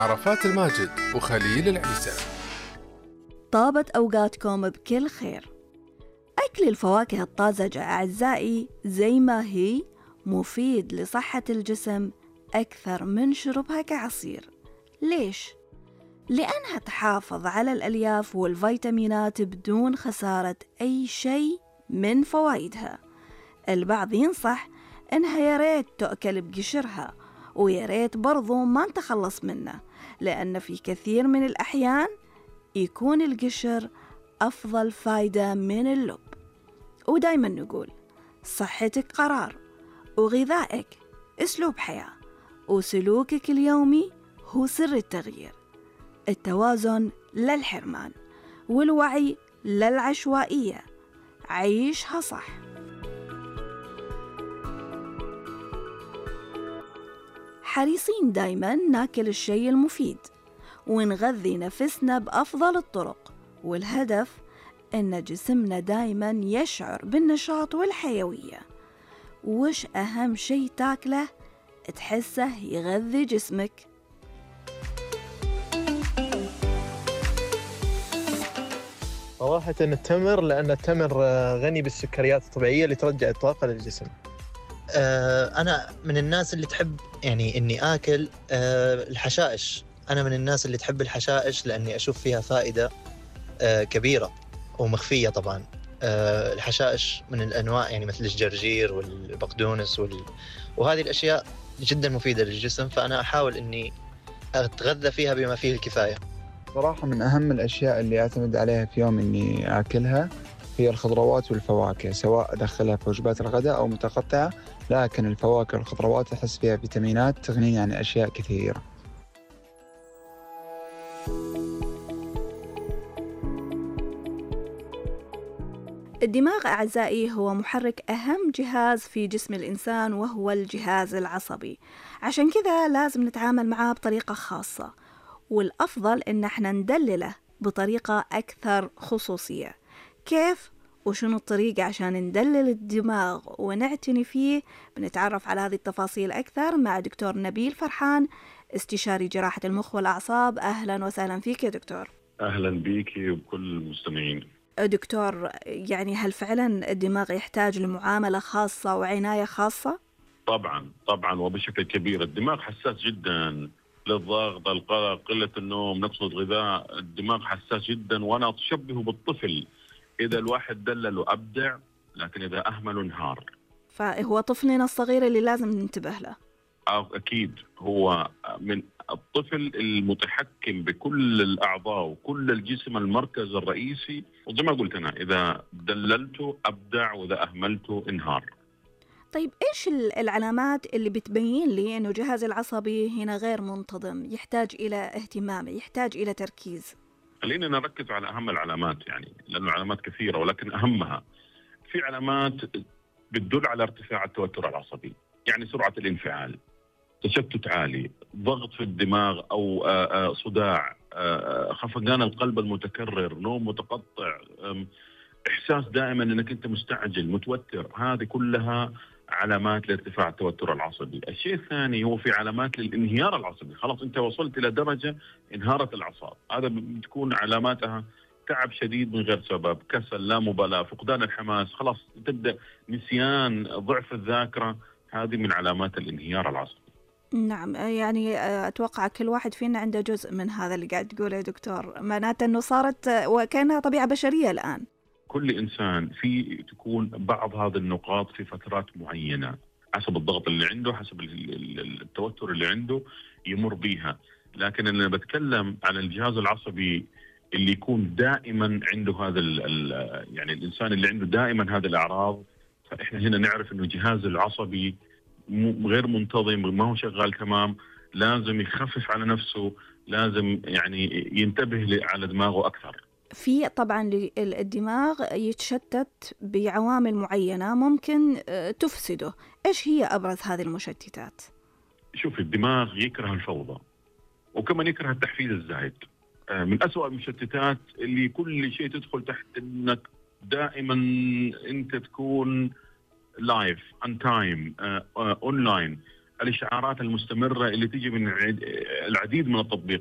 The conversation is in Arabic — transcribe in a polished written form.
عرفات الماجد وخليل العيسى. طابت أوقاتكم بكل خير. أكل الفواكه الطازجة أعزائي زي ما هي مفيد لصحة الجسم أكثر من شربها كعصير. ليش؟ لأنها تحافظ على الألياف والفيتامينات بدون خسارة أي شيء من فوائدها. البعض ينصح إنها ياريت تؤكل بقشرها، وياريت برضو ما نتخلص منه، لأن في كثير من الأحيان يكون القشر أفضل فايدة من اللب. ودايما نقول صحتك قرار، وغذائك أسلوب حياة، وسلوكك اليومي هو سر التغيير. التوازن للحرمان، والوعي للعشوائية. عيشها صح. حريصين دايما ناكل الشيء المفيد ونغذي نفسنا بأفضل الطرق، والهدف إن جسمنا دايما يشعر بالنشاط والحيوية. وش أهم شيء تاكله تحسه يغذي جسمك؟ صراحة التمر، لأن التمر غني بالسكريات الطبيعية اللي ترجع الطاقة للجسم. أنا من الناس اللي تحب إني آكل الحشائش. أنا من الناس اللي تحب الحشائش لأني أشوف فيها فائدة كبيرة ومخفية طبعا. الحشائش من الأنواع مثل الجرجير والبقدونس وهذه الأشياء جدا مفيدة للجسم، فأنا أحاول إني أتغذى فيها بما فيه الكفاية. صراحة من أهم الأشياء اللي أعتمد عليها في يوم إني أكلها هي الخضروات والفواكه، سواء أدخلها في وجبات الغداء أو متقطعة، لكن الفواكه والخضروات أحس فيها فيتامينات تغنيني عن أشياء كثيرة. الدماغ أعزائي هو محرك أهم جهاز في جسم الإنسان، وهو الجهاز العصبي. عشان كذا لازم نتعامل معاه بطريقة خاصة، والأفضل إن احنا ندلله بطريقة أكثر خصوصية. كيف وشنو الطريقة عشان ندلل الدماغ ونعتني فيه؟ بنتعرف على هذه التفاصيل أكثر مع دكتور نبيل فرحان، استشاري جراحة المخ والأعصاب. أهلا وسهلا فيك يا دكتور. أهلا بيك وبكل المستمعين. دكتور، هل فعلا الدماغ يحتاج لمعاملة خاصة وعناية خاصة؟ طبعا وبشكل كبير. الدماغ حساس جدا للضغط، القلق، قلة النوم، نقص الغذاء. الدماغ حساس جدا، وأنا أشبهه بالطفل. إذا الواحد دلله أبدع، لكن إذا أهمله انهار. فهو طفلنا الصغير اللي لازم ننتبه له. أكيد، هو من الطفل المتحكم بكل الأعضاء وكل الجسم، المركز الرئيسي. وزي ما قلت أنا، إذا دللته أبدع، وإذا أهملته انهار. طيب إيش العلامات اللي بتبين لي أنه جهازي العصبي هنا غير منتظم، يحتاج إلى اهتمام، يحتاج إلى تركيز؟ خلينا نركز على أهم العلامات، لأنه العلامات كثيرة، ولكن أهمها في علامات بتدل على ارتفاع التوتر العصبي، سرعة الانفعال، تشتت عالي، ضغط في الدماغ أو صداع، خفقان القلب المتكرر، نوم متقطع، إحساس دائما أنك أنت مستعجل متوتر. هذه كلها علامات لارتفاع التوتر العصبي. الشيء الثاني هو في علامات للانهيار العصبي. خلاص أنت وصلت إلى درجة انهارت الأعصاب، هذا بتكون علاماتها تعب شديد من غير سبب، كسل، لا مبالاة، فقدان الحماس، خلاص تبدأ نسيان، ضعف الذاكرة. هذه من علامات الانهيار العصبي. نعم، أتوقع كل واحد فينا عنده جزء من هذا اللي قاعد تقوله يا دكتور. معناته أنه صارت وكأنها طبيعة بشرية الآن. كل إنسان تكون بعض هذه النقاط في فترات معينة، حسب الضغط اللي عنده، حسب التوتر اللي عنده يمر بيها. لكن أنا بتكلم عن الجهاز العصبي اللي يكون دائما عنده هذا الإنسان اللي عنده دائما هذه الأعراض. فإحنا هنا نعرف أنه الجهاز العصبي غير منتظم، ما هو شغال تمام. لازم يخفف على نفسه، لازم ينتبه على دماغه أكثر. في طبعا الدماغ يتشتت بعوامل معينة ممكن تفسده. إيش هي أبرز هذه المشتتات؟ شوف، الدماغ يكره الفوضى، وكمان يكره التحفيز الزايد. من أسوأ المشتتات اللي كل شيء تدخل تحت انك دائما انت تكون لايف ان تايم اونلاين. الاشعارات المستمره اللي تيجي من العديد من التطبيقات